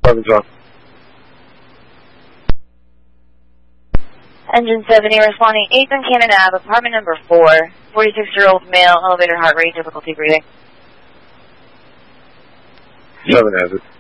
apartment John. Engine 70 responding 8th and Cannon Ave, apartment number 4, 46-year-old male, elevator heart rate, difficulty breathing. 7 has it.